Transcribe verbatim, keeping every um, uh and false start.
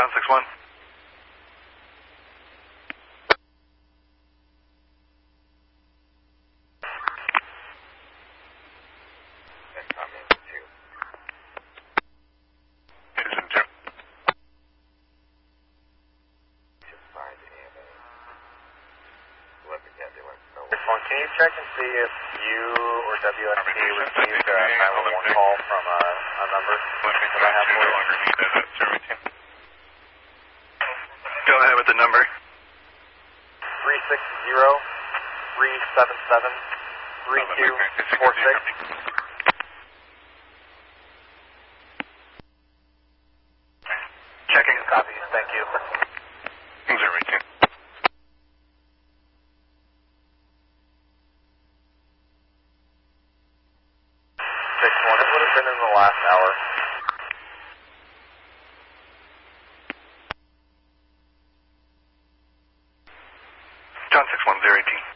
John six one. Can you check and see if you or W S P received a nine one one call from a, a number that I have for you? Go ahead with the number. three six zero, three seven seven, three two four six. Checking. Copy, thank you. zero two. six one, it would have been in the last hour. John six one, zero eighteen.